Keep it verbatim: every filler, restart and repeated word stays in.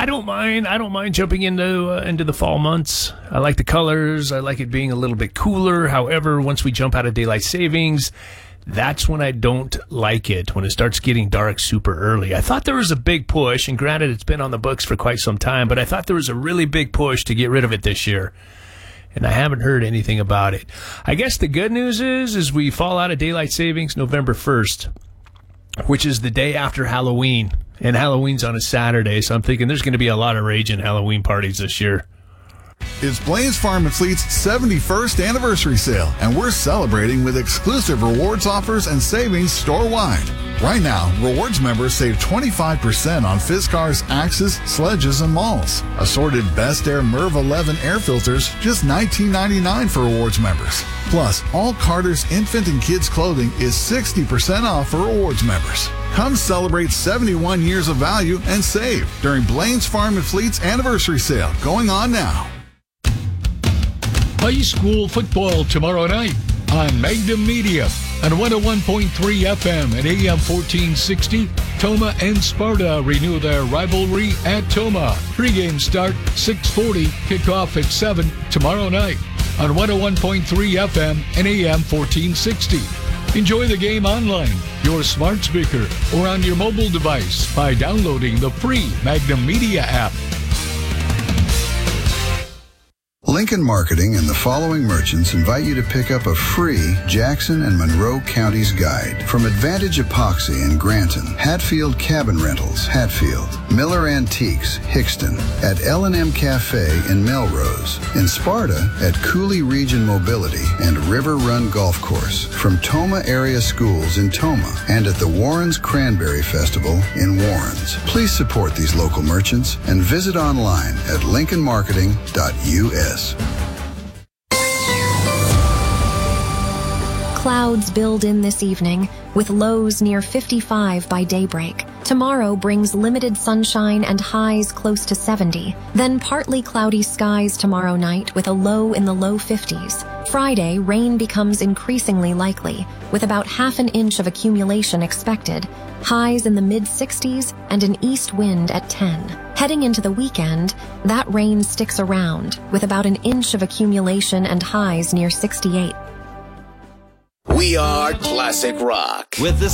I don't mind. I don't mind jumping into uh, into the fall months. I like the colors. I like it being a little bit cooler. However, once we jump out of daylight savings, that's when I don't like it, when it starts getting dark super early. I thought there was a big push, and granted, it's been on the books for quite some time, but I thought there was a really big push to get rid of it this year. And I haven't heard anything about it. I guess the good news is, is we fall out of daylight savings November first, which is the day after Halloween. And Halloween's on a Saturday, so I'm thinking there's going to be a lot of raging Halloween parties this year. It's Blaine's Farm and Fleet's seventy-first anniversary sale, and we're celebrating with exclusive rewards offers and savings store-wide. Right now, rewards members save twenty-five percent on Fiskars, Axis, Sledges, and Malls. Assorted Best Air Merv eleven air filters, just nineteen ninety-nine for rewards members. Plus, all Carter's infant and kids clothing is sixty percent off for rewards members. Come celebrate seventy-one years of value and save during Blaine's Farm and Fleet's anniversary sale, going on now. High school football tomorrow night on Magnum Media and one oh one point three F M and A M fourteen sixty. Toma and Sparta renew their rivalry at Toma. Pre-game start six forty, kickoff at seven tomorrow night on one oh one point three F M and A M fourteen sixty. Enjoy the game online, your smart speaker, or on your mobile device by downloading the free Magnum Media app. Lincoln Marketing and the following merchants invite you to pick up a free Jackson and Monroe Counties guide from Advantage Epoxy in Granton, Hatfield Cabin Rentals, Hatfield, Miller Antiques, Hickston, at L and M Cafe in Melrose, in Sparta at Cooley Region Mobility and River Run Golf Course, from Toma Area Schools in Toma, and at the Warrens Cranberry Festival in Warrens. Please support these local merchants and visit online at lincoln marketing dot U S. Clouds build in this evening, with lows near fifty-five by daybreak. Tomorrow brings limited sunshine and highs close to seventy. Then partly cloudy skies tomorrow night with a low in the low fifties. Friday, rain becomes increasingly likely, with about half an inch of accumulation expected. Highs in the mid-sixties and an east wind at ten. Heading into the weekend, that rain sticks around, with about an inch of accumulation and highs near sixty-eight. We are Classic Rock. With the